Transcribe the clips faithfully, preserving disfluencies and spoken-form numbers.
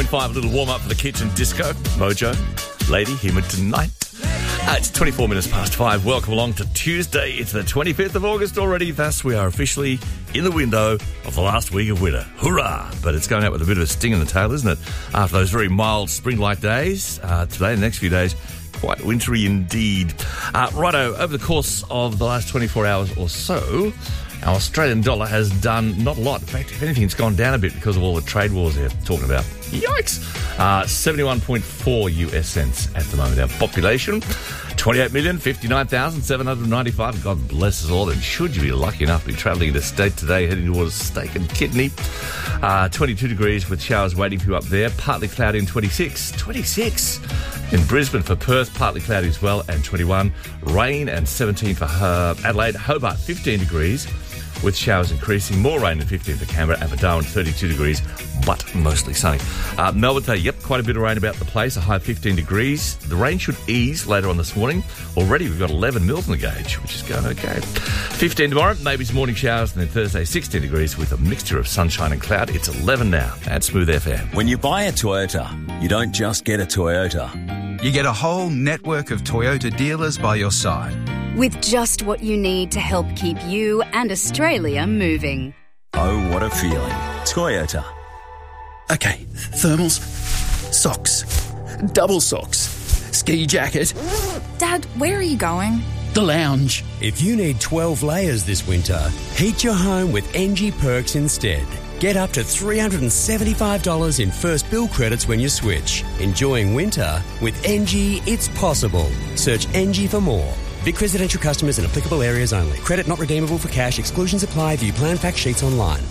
point five, a little warm-up for the kitchen disco. Mojo, Lady, humid tonight. Uh, it's twenty-four minutes past five. Welcome along to Tuesday. It's the twenty-fifth of August already. Thus, we are officially in the window of the last week of winter. Hurrah! But it's going out with a bit of a sting in the tail, isn't it? After those very mild spring-like days, uh, today and the next few days, quite wintry indeed. Uh, righto, over the course of the last twenty-four hours or so, our Australian dollar has done not a lot. In fact, if anything, it's gone down a bit because of all the trade wars they're talking about. Yikes! Uh, seventy-one point four U S cents at the moment. Our population, twenty-eight million fifty-nine thousand seven hundred ninety-five. God bless us all. And should you be lucky enough to be travelling interstate today, heading towards steak and kidney, uh, twenty-two degrees with showers waiting for you up there. Partly cloudy in twenty-six. twenty-six in Brisbane. For Perth, partly cloudy as well, and twenty-one. Rain and seventeen for uh, Adelaide. Hobart, fifteen degrees with showers increasing. More rain than fifteen for Canberra, and for Darwin, thirty-two degrees, but mostly sunny. Uh, Melbourne today, yep, quite a bit of rain about the place, a high of fifteen degrees. The rain should ease later on this morning. Already we've got eleven mils in the gauge, which is going okay. fifteen tomorrow, maybe some morning showers, and then Thursday, sixteen degrees with a mixture of sunshine and cloud. It's eleven now at Smooth F M. When you buy a Toyota, you don't just get a Toyota. You get a whole network of Toyota dealers by your side, with just what you need to help keep you and Australia moving. Oh, what a feeling. Toyota. Okay, thermals, socks, double socks, ski jacket. Dad, where are you going? The lounge. If you need twelve layers this winter, heat your home with N G Perks instead. Get up to three hundred seventy-five dollars in first bill credits when you switch. Enjoying winter with N G, it's possible. Search N G for more. Vic Residential customers in applicable areas only. Credit not redeemable for cash. Exclusions apply. View plan fact sheets online.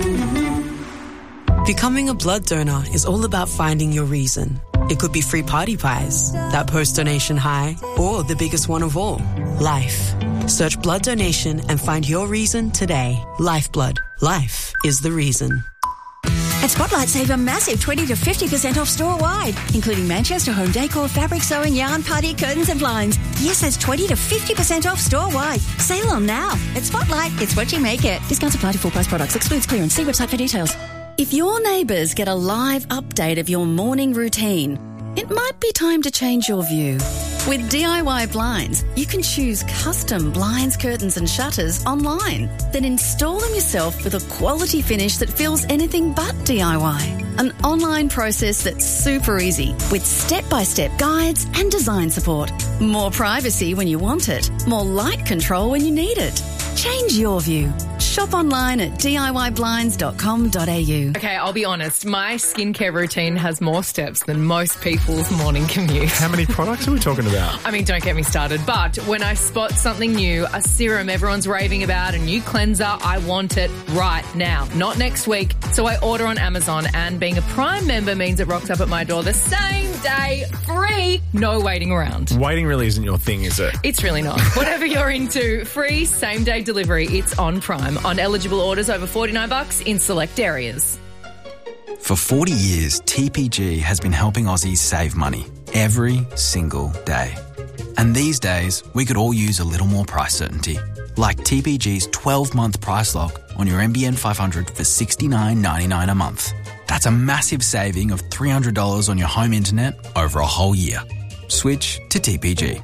Becoming a blood donor is all about finding your reason. It could be free party pies, that post-donation high, or the biggest one of all, life. Search blood donation and find your reason today. Lifeblood. Life is the reason. At Spotlight, save a massive twenty to fifty percent off store-wide, including Manchester home decor, fabric sewing, yarn, party, curtains and blinds. Yes, that's twenty to fifty percent off store-wide. Sale on now. At Spotlight, it's what you make it. Discounts apply to full-price products. Excludes clearance. See website for details. If your neighbours get a live update of your morning routine, it might be time to change your view. With D I Y Blinds, you can choose custom blinds, curtains and shutters online. Then install them yourself with a quality finish that feels anything but D I Y. An online process that's super easy with step-by-step guides and design support. More privacy when you want it. More light control when you need it. Change your view. Shop online at D I Y blinds dot com dot a u. Okay, I'll be honest. My skincare routine has more steps than most people's morning commute. How many products are we talking about? I mean, don't get me started. But when I spot something new, a serum everyone's raving about, a new cleanser, I want it right now, not next week. So I order on Amazon, and being a Prime member means it rocks up at my door the same day, free, no waiting around. Waiting really isn't your thing, is it? It's really not. Whatever you're into, free same-day delivery, it's on Prime. On eligible orders over forty-nine bucks in select areas. For forty years, T P G has been helping Aussies save money every single day. And these days, we could all use a little more price certainty. Like T P G's twelve-month price lock on your N B N five hundred for sixty-nine ninety-nine a month. That's a massive saving of three hundred dollars on your home internet over a whole year. Switch to T P G.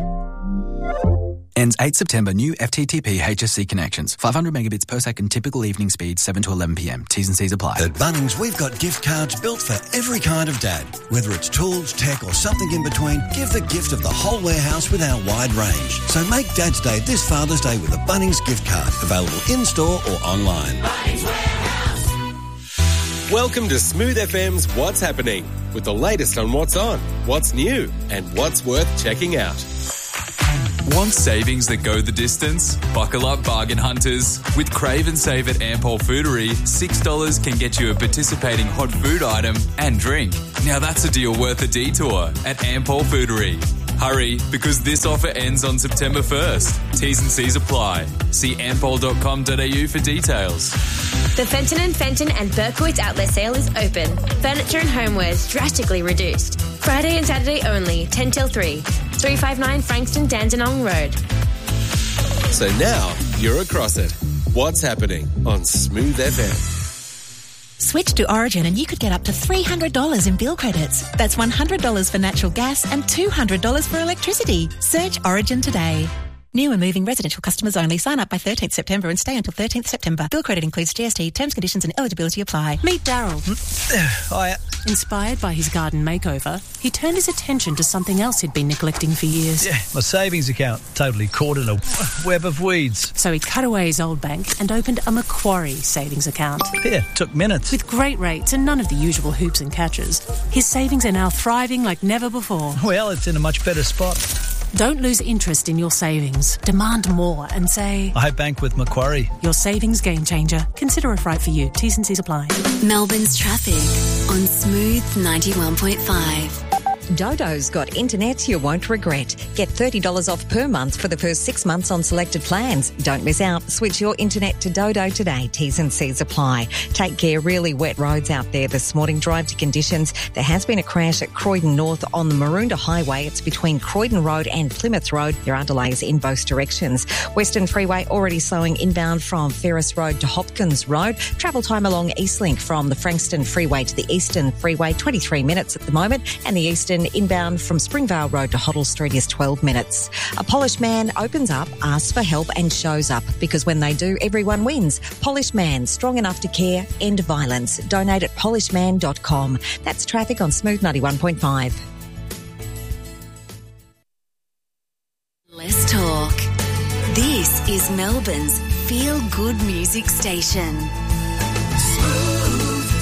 Ends eighth September. New F T T P H S C connections. five hundred megabits per second. Typical evening speed seven to eleven p m. T's and C's apply. At Bunnings, we've got gift cards built for every kind of dad. Whether it's tools, tech or something in between, give the gift of the whole warehouse with our wide range. So make Dad's Day this Father's Day with a Bunnings gift card. Available in-store or online. Bunnings Warehouse. Welcome to Smooth F M's What's Happening, with the latest on what's on, what's new and what's worth checking out. Want savings that go the distance? Buckle up, bargain hunters. With Crave and Save at Ampol Foodery, six dollars can get you a participating hot food item and drink. Now that's a deal worth a detour at Ampol Foodery. Hurry, because this offer ends on September first. T's and C's apply. See ampol dot com dot a u for details. The Fenton and Fenton and Berkowitz outlet sale is open. Furniture and homewares drastically reduced. Friday and Saturday only, ten till three. three fifty-nine Frankston Dandenong Road. So now you're across it. What's happening on Smooth F M? Switch to Origin and you could get up to three hundred dollars in bill credits. That's one hundred dollars for natural gas and two hundred dollars for electricity. Search Origin today. New and moving residential customers only. Sign up by thirteenth September and stay until thirteenth September. Bill credit includes G S T. Terms, conditions and eligibility apply. Meet Daryl. Hiya. Inspired by his garden makeover, he turned his attention to something else he'd been neglecting for years. Yeah, my savings account. Totally caught in a web of weeds. So he cut away his old bank and opened a Macquarie savings account. Yeah, took minutes. With great rates and none of the usual hoops and catches, his savings are now thriving like never before. Well, it's in a much better spot. Don't lose interest in your savings. Demand more and say, I bank with Macquarie. Your savings game changer. Consider if right for you. T's and C's apply. Melbourne's traffic on Smooth ninety-one point five. Dodo's got internet you won't regret. Get thirty dollars off per month for the first six months on selected plans. Don't miss out. Switch your internet to Dodo today. T's and C's apply. Take care. Really wet roads out there this morning. Drive to conditions. There has been a crash at Croydon North on the Maroondah Highway. It's between Croydon Road and Plymouth Road. There are delays in both directions. Western Freeway already slowing inbound from Ferris Road to Hopkins Road. Travel time along Eastlink from the Frankston Freeway to the Eastern Freeway, twenty-three minutes at the moment, and the Eastern inbound from Springvale Road to Hoddle Street is twelve minutes. A Polished Man opens up, asks for help and shows up, because when they do, everyone wins. Polished Man, strong enough to care, end violence. Donate at polished man dot com. That's traffic on Smooth ninety-one point five. Let's talk. This is Melbourne's feel-good music station. Smooth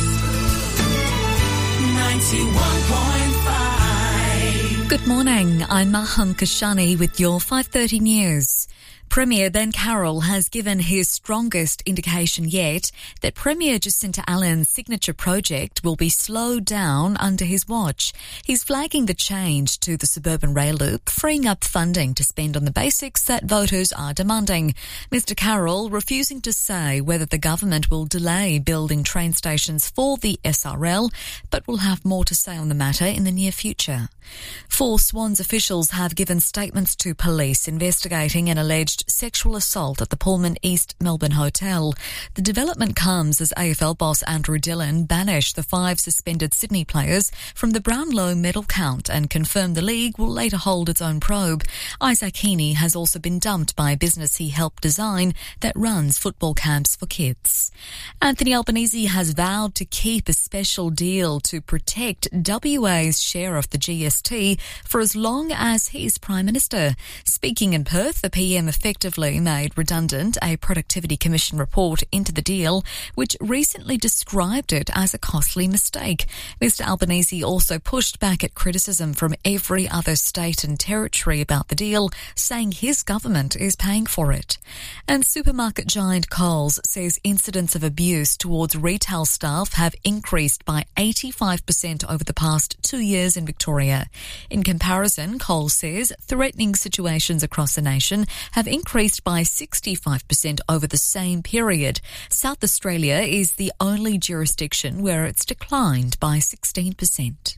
ninety-one point five. Good morning, I'm Maham Kashani with your five thirty news. Premier Ben Carroll has given his strongest indication yet that Premier Jacinta Allen's signature project will be slowed down under his watch. He's flagging the change to the suburban rail loop, freeing up funding to spend on the basics that voters are demanding. Mister Carroll refusing to say whether the government will delay building train stations for the S R L, but will have more to say on the matter in the near future. Four Swans officials have given statements to police investigating an alleged sexual assault at the Pullman East Melbourne Hotel. The development comes as A F L boss Andrew Dillon banished the five suspended Sydney players from the Brownlow medal count and confirmed the league will later hold its own probe. Isaac Heaney has also been dumped by a business he helped design that runs football camps for kids. Anthony Albanese has vowed to keep a special deal to protect W A's share of the G S T for as long as he's Prime Minister. Speaking in Perth, the P M effectively made redundant a Productivity Commission report into the deal, which recently described it as a costly mistake. Mister Albanese also pushed back at criticism from every other state and territory about the deal, saying his government is paying for it. And supermarket giant Coles says incidents of abuse towards retail staff have increased by eighty-five percent over the past two years in Victoria. In comparison, Coles says threatening situations across the nation have increased by sixty-five percent over the same period. South Australia is the only jurisdiction where it's declined by sixteen percent.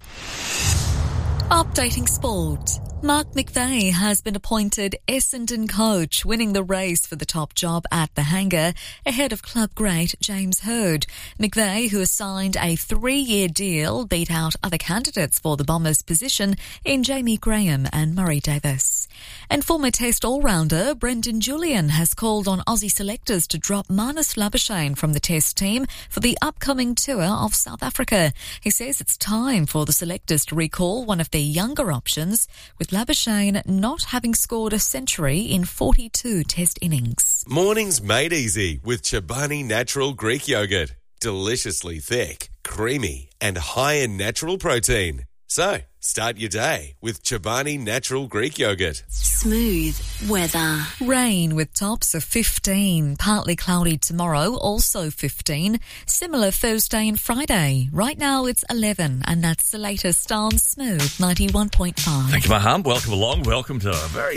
Updating sport. Mark McVeigh has been appointed Essendon coach, winning the race for the top job at the Hangar ahead of club great James Hird. McVeigh, who has signed a three-year deal, beat out other candidates for the Bombers' position in Jamie Graham and Murray Davis. And former Test all-rounder Brendan Julian has called on Aussie selectors to drop Marnus Labuschagne from the Test team for the upcoming tour of South Africa. He says it's time for the selectors to recall one of their younger options, with Labuschagne not having scored a century in forty-two Test innings. Mornings made easy with Chobani Natural Greek Yogurt. Deliciously thick, creamy and high in natural protein. So, start your day with Chobani Natural Greek Yogurt. Smooth weather. Rain with tops of fifteen. Partly cloudy tomorrow, also fifteen. Similar Thursday and Friday. Right now it's eleven, and that's the latest on Smooth ninety-one point five. Thank you, Maham. Welcome along. Welcome to a very